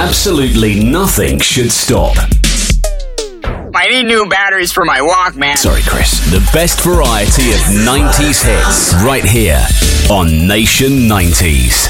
absolutely nothing should stop. I need new batteries for my Walkman. Sorry, Chris. The best variety of 90s hits right here on Nation 90s.